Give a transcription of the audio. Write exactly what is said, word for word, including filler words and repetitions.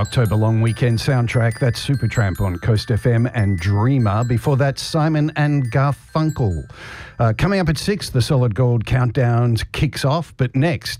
October long weekend soundtrack. That's Supertramp on Coast F M and Dreamer. Before that, Simon and Garfunkel. Uh, coming up at six, the Solid Gold Countdown kicks off. But next,